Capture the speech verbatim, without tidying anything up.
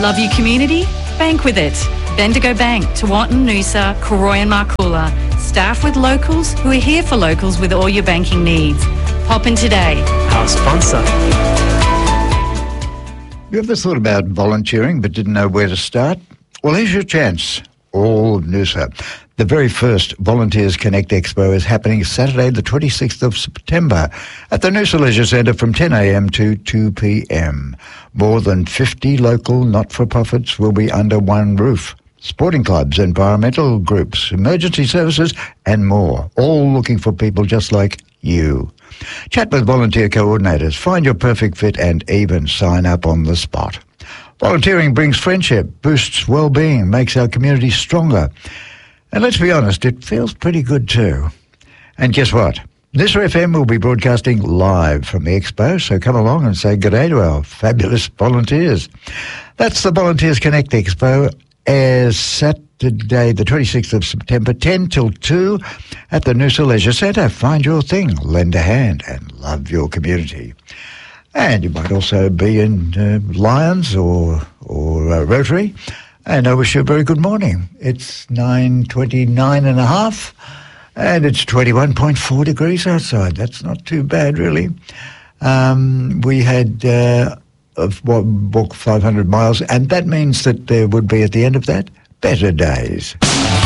Love your community? Bank with it. Bendigo Bank, Tewantin, Noosa, Cooroy and Marcoola. Staff with locals who are here for locals with all your banking needs. Pop in today. Our sponsor. You ever thought about volunteering but didn't know where to start? Well, here's your chance. All of Noosa. The very first Volunteers Connect Expo is happening Saturday the twenty-sixth of September at the Noosa Leisure Centre from ten a m to two p m. More than fifty local not-for-profits will be under one roof. Sporting clubs, environmental groups, emergency services and more, all looking for people just like you. Chat with volunteer coordinators, find your perfect fit and even sign up on the spot. Volunteering brings friendship, boosts well-being, makes our community stronger. And let's be honest, it feels pretty good too. And guess what? Noosa F M will be broadcasting live from the expo, so come along and say good day to our fabulous volunteers. That's the Volunteers Connect Expo, airs Saturday the twenty-sixth of September, ten till two at the Noosa Leisure Centre. Find your thing, lend a hand and love your community. And you might also be in uh, Lions or, or uh, Rotary. And I wish you a very good morning. It's nine twenty-nine and a half, and it's twenty-one point four degrees outside. That's not too bad, really. Um, we had uh, of what, walk five hundred miles, and that means that there would be, at the end of that, better days.